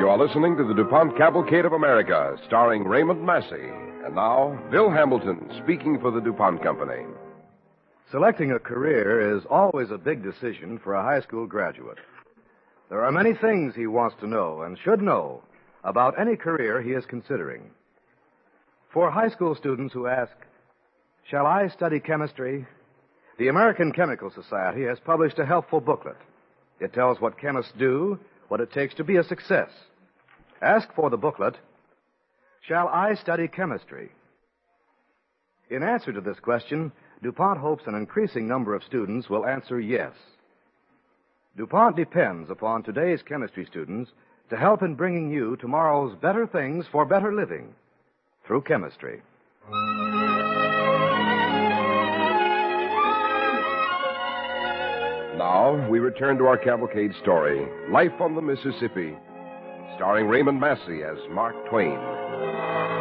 You are listening to the DuPont Cavalcade of America, starring Raymond Massey. And now, Bill Hamilton, speaking for the DuPont Company. Selecting a career is always a big decision for a high school graduate. There are many things he wants to know and should know about any career he is considering. For high school students who ask, "Shall I study chemistry?" the American Chemical Society has published a helpful booklet. It tells what chemists do, what it takes to be a success. Ask for the booklet, "Shall I study chemistry?" In answer to this question, DuPont hopes an increasing number of students will answer yes. DuPont depends upon today's chemistry students to help in bringing you tomorrow's better things for better living through chemistry. Now, we return to our cavalcade story, Life on the Mississippi, starring Raymond Massey as Mark Twain.